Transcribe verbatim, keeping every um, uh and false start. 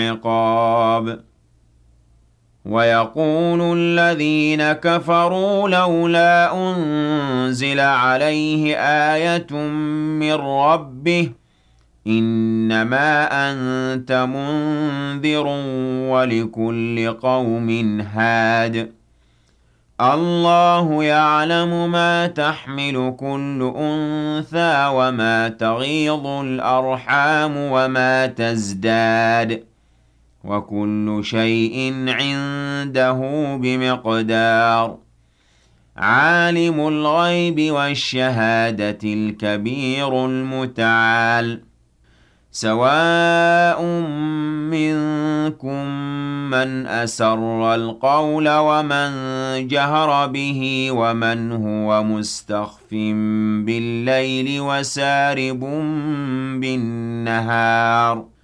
عقاب ويقول الذين كفروا لولا أنزل عليه آية من ربه إنما أنت منذر ولكل قوم هاد الله يعلم ما تحمل كل أنثى وما تغيض الأرحام وما تزداد وكل شيء عنده بمقدار عالم الغيب والشهادة الكبير المتعال سواء منكم من أسر القول ومن جهر به ومن هو مستخف بالليل وسارب بالنهار